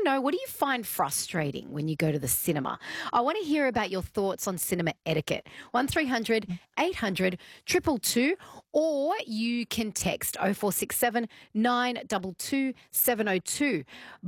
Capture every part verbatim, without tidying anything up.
to know, what do you find frustrating when you go to the cinema? I want to hear about your thoughts on cinema etiquette. one three hundred eight hundred two two two, or you can text oh four six seven nine two two seven oh two.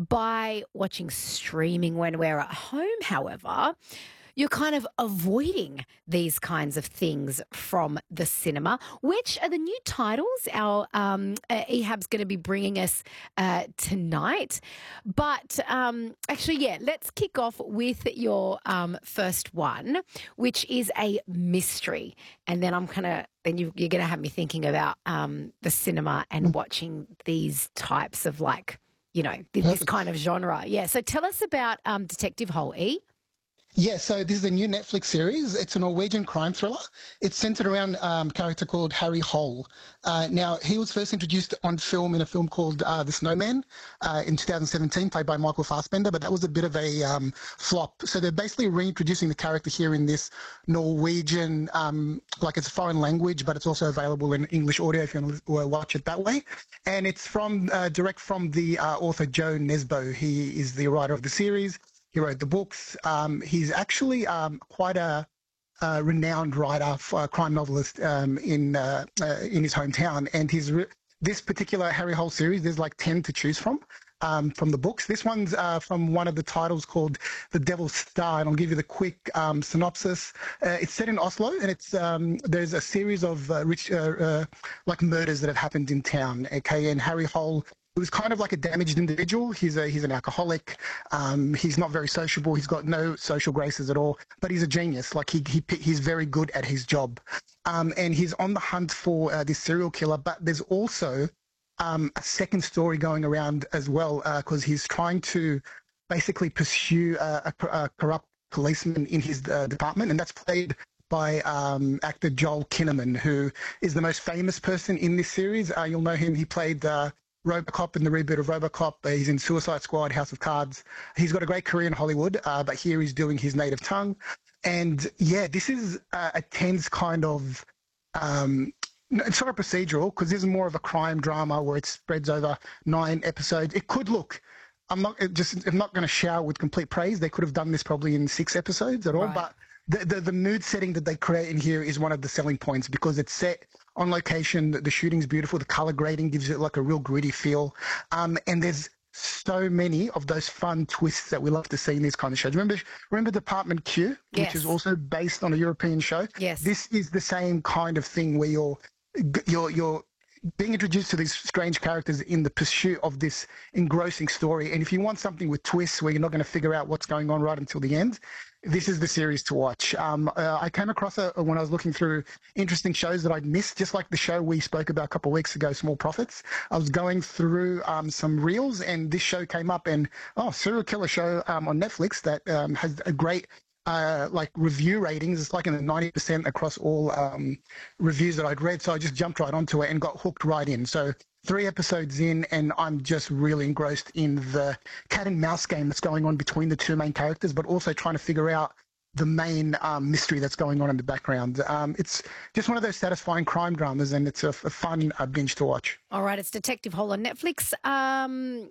By watching streaming when we're at home, however, you're kind of avoiding these kinds of things from the cinema. Which are the new titles our um, uh, Ehab's going to be bringing us uh, tonight? But um, actually, yeah, let's kick off with your um, first one, which is a mystery. And then I'm kind of, then you, you're going to have me thinking about um, the cinema and watching these types of, like, you know, this kind of genre. Yeah, so tell us about um, Detective Hole, E. Yeah, so this is a new Netflix series. It's a Norwegian crime thriller. It's centered around um, a character called Harry Hole. Uh, now, he was first introduced on film in a film called uh, The Snowman uh, in two thousand seventeen, played by Michael Fassbender, but that was a bit of a um, flop. So they're basically reintroducing the character here in this Norwegian, um, like it's a foreign language, but it's also available in English audio if you want to watch it that way. And it's from uh, direct from the uh, author Joe Nesbo. He is the writer of the series. He wrote the books. Um, he's actually um, quite a, a renowned writer, for a crime novelist um, in uh, uh, in his hometown. And his re- this particular Harry Hole series, there's like ten to choose from um, from the books. This one's uh, from one of the titles called The Devil's Star, and I'll give you the quick um, synopsis. Uh, it's set in Oslo, and it's um, there's a series of uh, rich uh, uh, like murders that have happened in town. Okay, and Harry Hole, he was kind of like a damaged individual. He's a he's an alcoholic. Um, he's not very sociable. He's got no social graces at all. But he's a genius. Like he he he's very good at his job. Um, and he's on the hunt for uh, this serial killer. But there's also um, a second story going around as well, because uh, he's trying to basically pursue uh, a, a corrupt policeman in his uh, department, and that's played by um, actor Joel Kinnaman, who is the most famous person in this series. Uh, you'll know him. He played Uh, RoboCop in the reboot of RoboCop. Uh, he's in Suicide Squad, House of Cards. He's got a great career in Hollywood, uh, but here he's doing his native tongue. And yeah, this is uh, a tense kind of, um, it's not a procedural, because this is more of a crime drama where it spreads over nine episodes. It could look, I'm not it just, I'm not going to shower with complete praise. They could have done this probably in six episodes at all, Right. but the, the the mood setting that they create in here is one of the selling points, because it's set on location. The, the shooting's beautiful. The color grading gives it like a real gritty feel. Um, and there's so many of those fun twists that we love to see in these kind of shows. Remember, remember Department Q, Yes. which is also based on a European show. Yes. This is the same kind of thing where you're you're you're being introduced to these strange characters in the pursuit of this engrossing story. And if you want something with twists where you're not going to figure out what's going on right until the end, this is the series to watch. Um, uh, I came across it when I was looking through interesting shows that I'd missed, just like the show we spoke about a couple of weeks ago, Small Profits. I was going through um, some reels, and this show came up, and, oh, serial killer show um, on Netflix that um, has a great Uh, like review ratings. It's like in the ninety percent across all um, reviews that I'd read. So I just jumped right onto it and got hooked right in. So three episodes in, and I'm just really engrossed in the cat and mouse game that's going on between the two main characters, but also trying to figure out the main um, mystery that's going on in the background. Um, it's just one of those satisfying crime dramas, and it's a, a fun uh, binge to watch. All right, it's Detective Hole on Netflix. Um,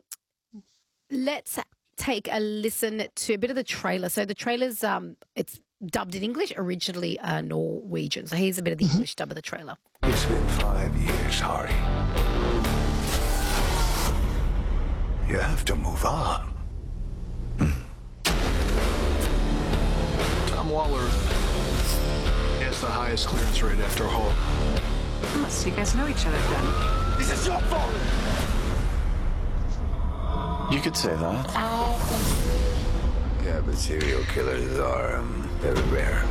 let's take a listen to a bit of the trailer. So the trailer's um, it's dubbed in English, originally uh, Norwegian. So here's a bit of the English dub of the trailer. It's been five years, Harry. You have to move on. Tom Waller has the highest clearance rate after Hall. Oh, so you guys know each other then? This is your fault! You could say that. Yeah, but serial killers are um, very rare.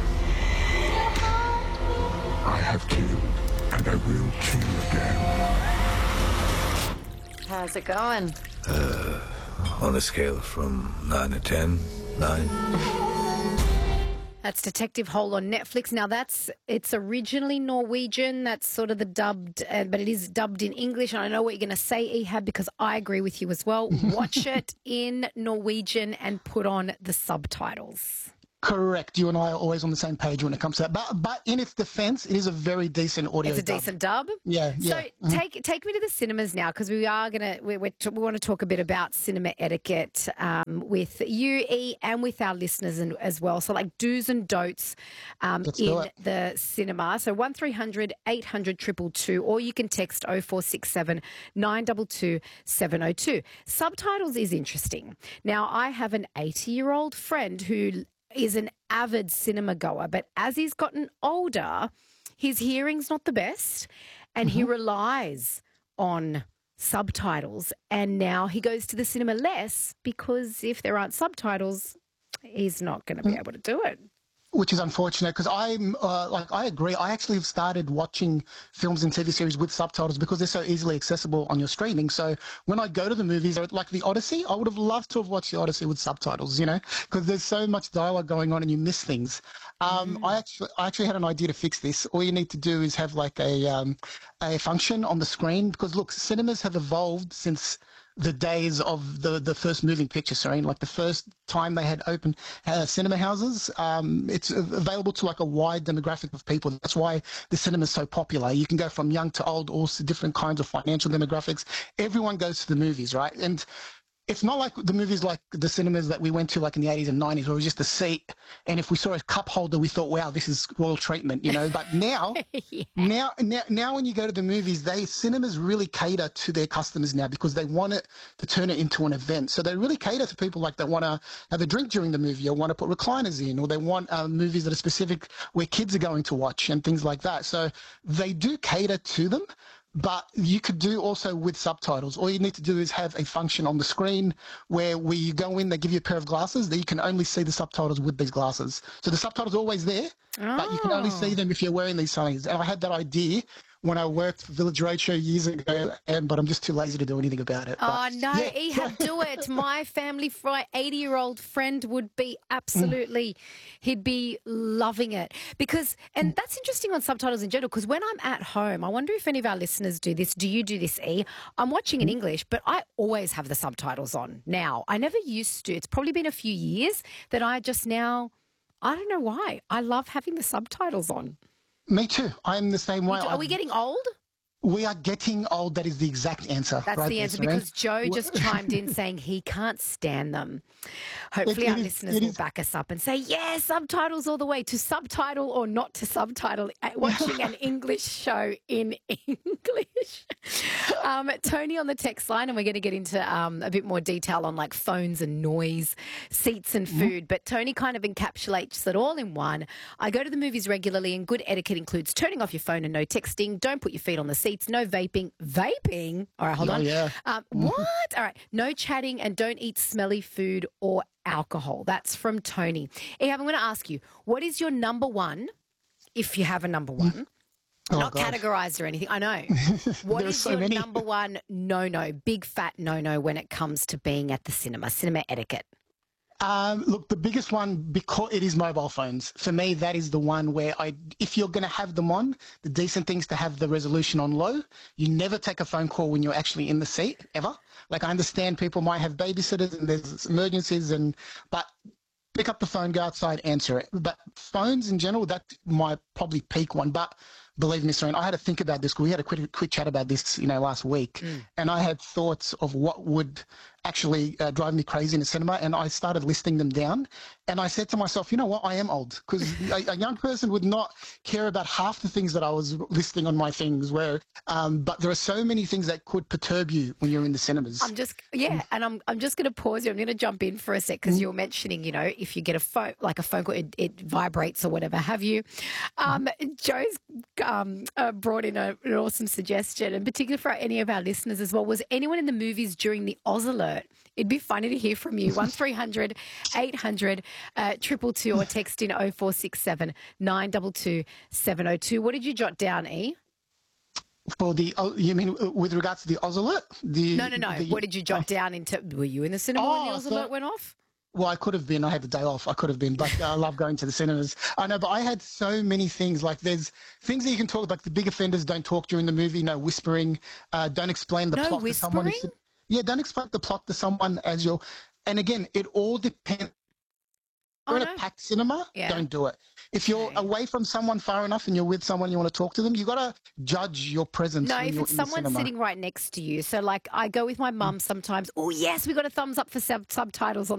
I have killed, and I will kill again. How's it going? Uh, on a scale from nine to ten, nine. That's Detective Hole on Netflix. Now, that's it's originally Norwegian. That's sort of the dubbed, uh, but it is dubbed in English. And I know what you're going to say, Ehab, because I agree with you as well. Watch it in Norwegian and put on the subtitles. Correct. You and I are always on the same page when it comes to that. But but in its defense, it is a very decent audio It's a dub. decent dub. Yeah, yeah. So Mhm. take take me to the cinemas now, because we are gonna we we we want to talk a bit about cinema etiquette um, with you, E, and with our listeners and, as well. So like do's and don'ts um, Let's do in it. the cinema. So one three hundred eight hundred two two two, or you can text oh four six seven nine two two seven oh two. Subtitles is interesting. Now I have an eighty year old friend who is an avid cinema goer, but as he's gotten older, his hearing's not the best, and he relies on subtitles. And now he goes to the cinema less because if there aren't subtitles, he's not going to be able to do it. Which is unfortunate because I'm uh, like I agree. I actually have started watching films and T V series with subtitles because they're so easily accessible on your streaming. So when I go to the movies, like the Odyssey, I would have loved to have watched the Odyssey with subtitles. You know, because there's so much dialogue going on and you miss things. Um, I actually I actually had an idea to fix this. All you need to do is have like a um, a function on the screen because look, cinemas have evolved since the days of the, the first moving picture screen, like the first time they had open uh, cinema houses. Um, it's available to like a wide demographic of people. That's why the cinema is so popular. You can go from young to old, also different kinds of financial demographics. Everyone goes to the movies, right? And it's not like the movies like the cinemas that we went to like in the eighties and nineties where it was just a seat. And if we saw a cup holder, we thought, wow, this is royal treatment, you know. But now, Yeah. now, now, now when you go to the movies, they cinemas really cater to their customers now because they want it to turn it into an event. So they really cater to people like that want to have a drink during the movie or want to put recliners in or they want uh, movies that are specific where kids are going to watch and things like that. So they do cater to them. But you could do also with subtitles. All you need to do is have a function on the screen where we you go in, they give you a pair of glasses that you can only see the subtitles with these glasses. So the subtitles are always there, but you can only see them if you're wearing these things. And I had that idea when I worked for Village Roadshow years ago, and but I'm just too lazy to do anything about it. Oh, But, no, yeah. Ehab, do it. My family fry eighty-year-old friend would be absolutely, he'd be loving it. Because, and that's interesting on subtitles in general, because when I'm at home, I wonder if any of our listeners do this. Do you do this, E? I'm watching in English, but I always have the subtitles on now. I never used to. It's probably been a few years that I just now, I don't know why. I love having the subtitles on. Me too. I'm the same way. Are we getting old? We are getting old. That is the exact answer. That's right the there, answer Serene. because Joe just chimed in saying he can't stand them. Hopefully, It- it our is- listeners it will is- back us up and say, yeah, subtitles all the way, to subtitle or not to subtitle, uh, watching an English show in English. Um, Tony on the text line, and we're going to get into um, a bit more detail on like phones and noise, seats and food. But Tony kind of encapsulates it all in one. I go to the movies regularly, and good etiquette includes turning off your phone and no texting. Don't put your feet on the seats. No vaping. Vaping? All right, hold Oh, on. yeah. Um, what? All right. No chatting and don't eat smelly food or alcohol. That's from Tony. Ehab, I'm going to ask you, what is your number one, if you have a number one? Oh, Not God. categorized or anything. I know. What There are is so your many. number one no-no, big fat no-no when it comes to being at the cinema, cinema etiquette? Um, look, the biggest one, because it is mobile phones. For me, that is the one where I, if you're going to have them on, the decent thing's to have the resolution on low. You never take a phone call when you're actually in the seat, ever. Like, I understand people might have babysitters and there's emergencies, and but pick up the phone, go outside, answer it. But phones in general, that's my probably peak one. But believe me, Serene, I had to think about this. We had a quick, quick chat about this, you know, last week, and I had thoughts of what would actually uh, drive me crazy in the cinema, and I started listing them down. And I said to myself, you know what, I am old, because a, a young person would not care about half the things that I was listing on my things. Where, um, but there are so many things that could perturb you when you're in the cinemas. I'm just, yeah, and I'm I'm just going to pause you. I'm going to jump in for a sec because you were mentioning, you know, if you get a phone, like a phone call, it, it vibrates or whatever have you. Um, Joe's um, uh, brought in a, an awesome suggestion, and particularly for any of our listeners as well. Was anyone in the movies during the Oz alert? It'd be funny to hear from you. one three hundred eight hundred two two two or text in oh four six seven nine two two seven oh two. What did you jot down, E? For the, oh, you mean uh, with regards to the Oz alert? The, No, no, no. the- What did you jot down into? Were you in the cinema when the Oh, Oz so- alert went off? Well, I could have been. I had the day off. I could have been, but uh, I love going to the cinemas. I know, but I had so many things. Like, there's things that you can talk. Like, the big offenders don't talk during the movie. No whispering. Uh, don't explain the No plot to someone. whispering? Yeah, don't explain the plot to someone as you're. And again, it all depends Oh, you're in no. a packed cinema, Yeah. don't do it. If you're Okay. away from someone far enough and you're with someone you want to talk to them, you got to judge your presence No, when if you're it's in the someone cinema. sitting right next to you. So, like, I go with my mum sometimes. Oh, yes, we got a thumbs up for sub- subtitles on